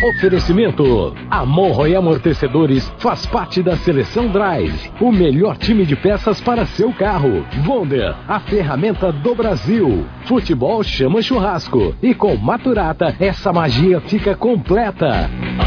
Oferecimento: a Monroe Amortecedores faz parte da Seleção Drive, o melhor time de peças para seu carro. Wonder, a ferramenta do Brasil. Futebol chama churrasco e com Maturata essa magia fica completa.